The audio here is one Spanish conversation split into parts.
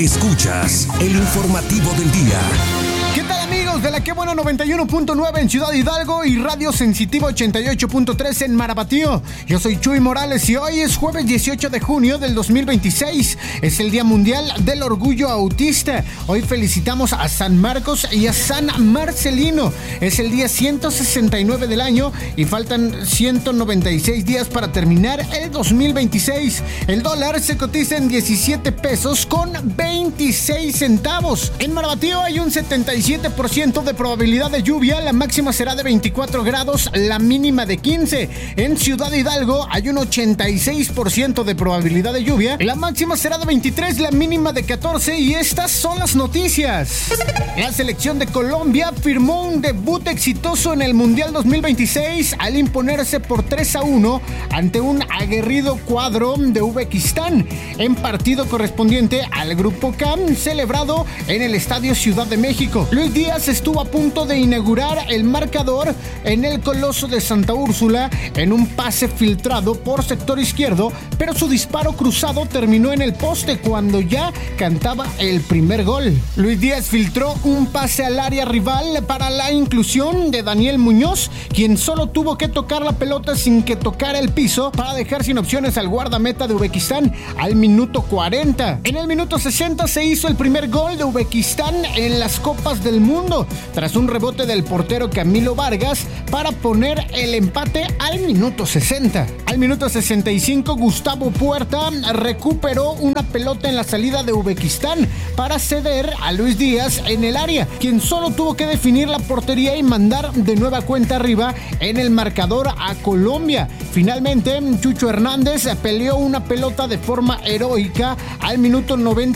Escuchas el informativo del día. ¿Qué tal, amigos de la Que Buena 91.9 en Ciudad Hidalgo y Radio Sensitivo 88.3 en Marabatío? Yo soy Chuy Morales y hoy es jueves 18 de junio del 2026. Es el Día Mundial del Orgullo Autista. Hoy felicitamos a San Marcos y a San Marcelino. Es el día 169 del año y faltan 196 días para terminar el 2026. El dólar se cotiza en 17 pesos con 26 centavos. En Marabatío hay un 77% de probabilidad de lluvia, la máxima será de 24 grados, la mínima de 15. En Ciudad Hidalgo hay un 86% de probabilidad de lluvia, la máxima será de 23, la mínima de 14 y estas son las noticias. La selección de Colombia firmó un debut exitoso en el Mundial 2026 al imponerse por 3-1 ante un aguerrido cuadro de Uzbekistán en partido correspondiente al Grupo K celebrado en el Estadio Ciudad de México. Luis Díaz estuvo a punto de inaugurar el marcador en el Coloso de Santa Úrsula en un pase filtrado por sector izquierdo, pero su disparo cruzado terminó en el poste cuando ya cantaba el primer gol. Luis Díaz filtró un pase al área rival para la inclusión de Daniel Muñoz, quien solo tuvo que tocar la pelota sin que tocara el piso para dejar sin opciones al guardameta de Uzbekistán al minuto 40. En el minuto 60 se hizo el primer gol de Uzbekistán en las Copas del Mundo, tras un rebote del portero Camilo Vargas para poner el empate al minuto 60. Al minuto 65, Gustavo Puerta recuperó una pelota en la salida de Uzbekistán para ceder a Luis Díaz en el área, quien solo tuvo que definir la portería y mandar de nueva cuenta arriba en el marcador a Colombia. Finalmente, Chucho Hernández peleó una pelota de forma heroica al minuto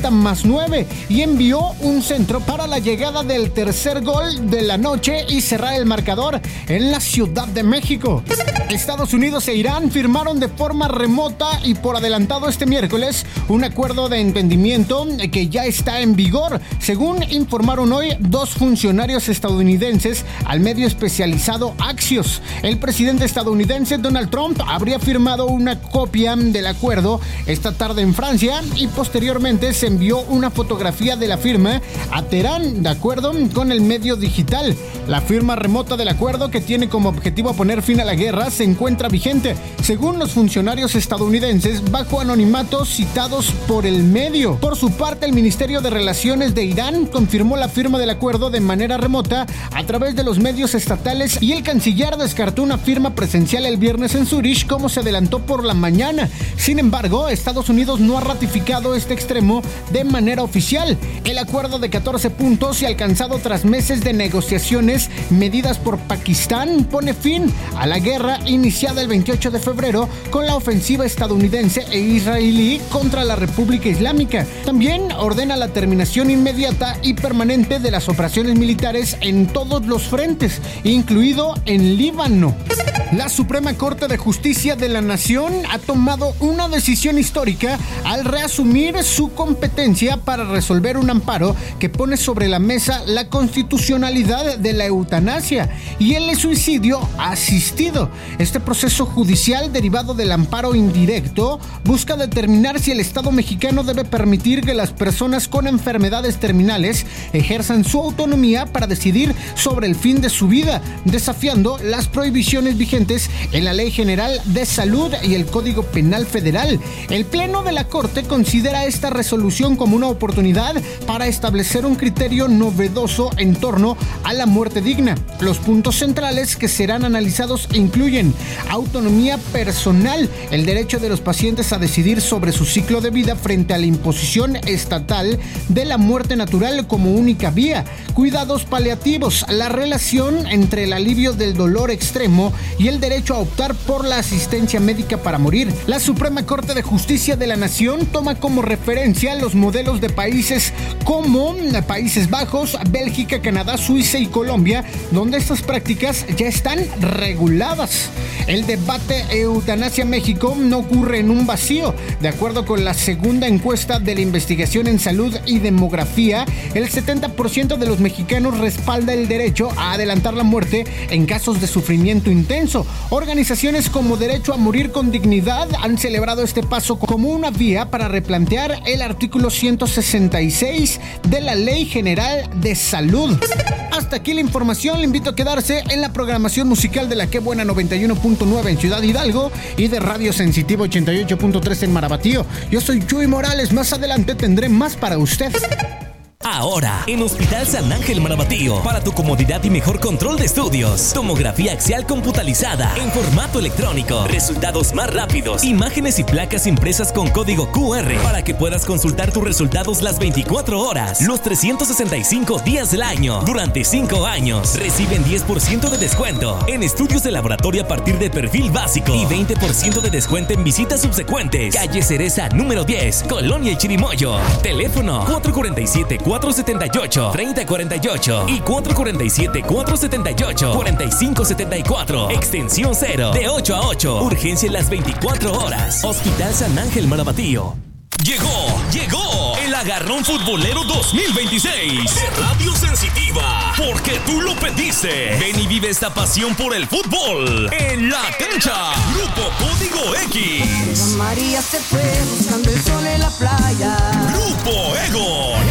90+9 y envió un centro para la llegada del tercer gol de la noche y cerrar el marcador en la Ciudad de México. Estados Unidos e Irán firmaron de forma remota y por adelantado este miércoles un acuerdo de entendimiento que ya está en vigor, según informaron hoy dos funcionarios estadounidenses al medio especializado Axios. El presidente estadounidense Donald Trump habría firmado una copia del acuerdo esta tarde en Francia y posteriormente se envió una fotografía de la firma a Teherán, de acuerdo con el medio digital. La firma remota del acuerdo, que tiene como objetivo poner fin a la guerra, se encuentra vigente, según los funcionarios estadounidenses, bajo anonimatos citados por el medio. Por su parte, el Ministerio de Relaciones de Irán confirmó la firma del acuerdo de manera remota a través de los medios estatales y el canciller descartó una firma presencial el viernes en Zurich, como se adelantó por la mañana. Sin embargo, Estados Unidos no ha ratificado este extremo de manera oficial. El acuerdo de 14 puntos y alcanzado tras meses de negociaciones medidas por Pakistán pone fin a la guerra iniciada el 28 de febrero con la ofensiva estadounidense e israelí contra la República Islámica. También ordena la terminación inmediata y permanente de las operaciones militares en todos los frentes, incluido en Líbano. La Suprema Corte de Justicia de la Nación ha tomado una decisión histórica al reasumir su competencia para resolver un amparo que pone sobre la mesa la constitucionalidad de la eutanasia y el suicidio asistido. Este proceso judicial derivado del amparo indirecto busca determinar si el Estado mexicano debe permitir que las personas con enfermedades terminales ejerzan su autonomía para decidir sobre el fin de su vida, desafiando las prohibiciones vigentes en la Ley General de Salud y el Código Penal Federal. El Pleno de la Corte considera esta resolución como una oportunidad para establecer un criterio novedoso en torno a la muerte digna. Los puntos centrales que serán analizados incluyen autonomía personal, el derecho de los pacientes a decidir sobre su ciclo de vida frente a la imposición estatal de la muerte natural como única vía, cuidados paliativos, la relación entre el alivio del dolor extremo y el derecho a optar por la asistencia médica para morir. La Suprema Corte de Justicia de la Nación toma como referencia los modelos de países como Países Bajos, Bélgica, Canadá, Suiza y Colombia, donde estas prácticas ya están reguladas. El debate Eutanasia México no ocurre en un vacío. De acuerdo con la segunda encuesta de la Investigación en Salud y Demografía, el 70% de los mexicanos respalda el derecho a adelantar la muerte en casos de sufrimiento intenso. Organizaciones como Derecho a Morir con Dignidad han celebrado este paso como una vía para replantear el artículo 166 de la Ley General de Salud. Hasta aquí la información. Le invito a quedarse en la programación musical de La Qué Buena 91.9 en Ciudad Hidalgo y de Radio Sensitivo 88.3 en Marabatío. Yo soy Chuy Morales. Más adelante tendré más para usted. Ahora, en Hospital San Ángel Marabatío, para tu comodidad y mejor control de estudios, tomografía axial computalizada en formato electrónico, resultados más rápidos, imágenes y placas impresas con código QR para que puedas consultar tus resultados las 24 horas, los 365 días del año, durante 5 años. Reciben 10% de descuento en estudios de laboratorio a partir de perfil básico y 20% de descuento en visitas subsecuentes. Calle Cereza número 10, Colonia y Chirimoyo. Teléfono 447-478-3048 y 447-478-4574. Extensión 0, de 8 a 8. Urgencia en las 24 horas. Hospital San Ángel Marabatío. Llegó el Agarrón Futbolero 2026 de Radio Sensitiva, porque tú lo pediste. Ven y vive esta pasión por el fútbol en la cancha. Grupo Código X. María se fue buscando el sol en la playa. Grupo Egon.